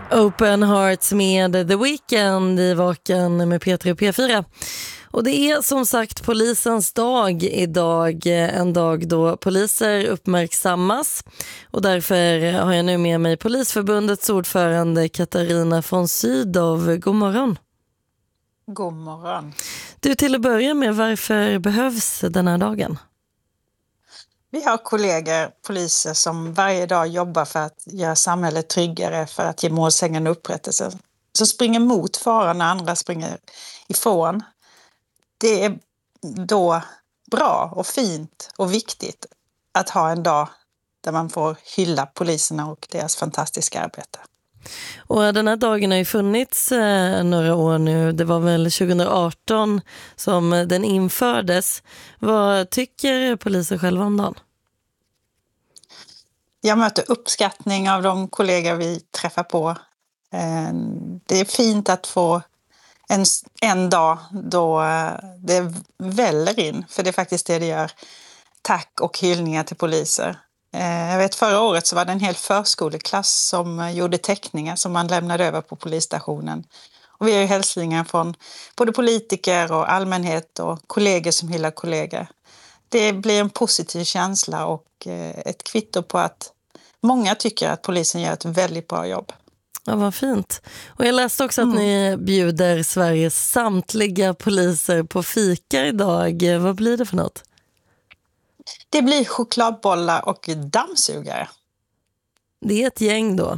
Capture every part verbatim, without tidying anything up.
Open Hearts med The Weeknd i Vaken med P tre och P fyra. Och det är som sagt polisens dag idag, en dag då poliser uppmärksammas. Och därför har jag nu med mig Polisförbundets ordförande Katarina von Sydow. God morgon. God morgon. Du, till att börja med, varför behövs den här dagen? Vi har kollegor, poliser, som varje dag jobbar för att göra samhället tryggare, för att ge målsägande upprättelse. Som springer mot faran när andra springer ifrån. Det är då bra och fint och viktigt att ha en dag där man får hylla poliserna och deras fantastiska arbete. Och den här dagen har ju funnits eh, några år nu. Det var väl tjugo arton som den infördes. Vad tycker poliser själva om dagen? Jag möter uppskattning av de kollegor vi träffar på. Eh, det är fint att få en, en dag då det väller in, för det är faktiskt det det gör. Tack och hyllningar till poliser. Jag vet, förra året så var det en hel förskoleklass som gjorde teckningar som man lämnade över på polisstationen. Och vi har ju hälsningar från både politiker och allmänhet och kollegor som hyllar kollegor. Det blir en positiv känsla och ett kvitto på att många tycker att polisen gör ett väldigt bra jobb. Ja, vad fint. Och jag läste också att mm. ni bjuder Sveriges samtliga poliser på fika idag. Vad blir det för något? Det blir chokladbollar och dammsugare. Det är ett gäng då?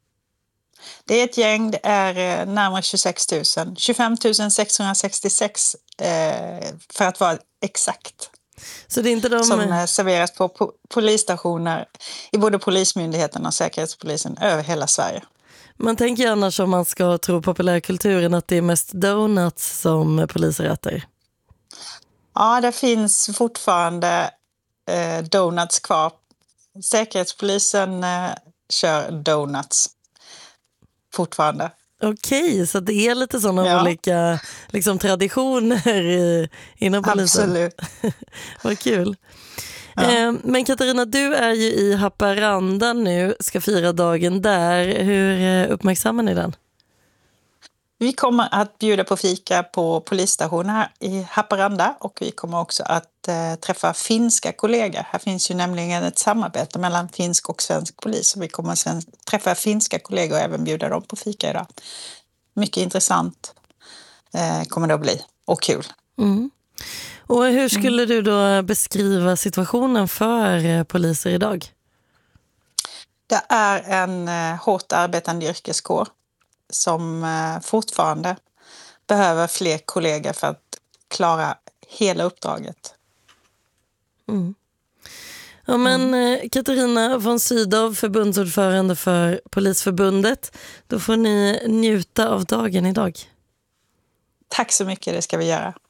Det är ett gäng, det är närmare tjugosex tusen. tjugofem tusen sexhundrasextiosex eh, för att vara exakt. Så det är inte de... Som serveras på po- polisstationer i både Polismyndigheten och Säkerhetspolisen över hela Sverige. Man tänker annars, om man ska tro populärkulturen, att det är mest donuts som poliser äter. Ja, det finns fortfarande eh, donuts kvar. Säkerhetspolisen eh, kör donuts fortfarande. Okej, så det är lite sådana ja. olika liksom, traditioner i, inom polisen. Absolut. Vad kul. Ja. Eh, men Katarina, du är ju i Haparanda nu, ska fira dagen där. Hur eh, uppmärksammar ni den? Vi kommer att bjuda på fika på polisstationen här i Haparanda, och vi kommer också att eh, träffa finska kollegor. Här finns ju nämligen ett samarbete mellan finsk och svensk polis, och vi kommer att träffa finska kollegor och även bjuda dem på fika idag. Mycket intressant eh, kommer det att bli, och kul. Mm. Och hur skulle mm. du då beskriva situationen för eh, poliser idag? Det är en eh, hårt arbetande yrkeskår som eh, fortfarande behöver fler kollegor för att klara hela uppdraget. Mm. Ja, men mm. Katarina von Sydow, förbundsordförande för Polisförbundet, då får ni njuta av dagen idag. Tack så mycket, det ska vi göra.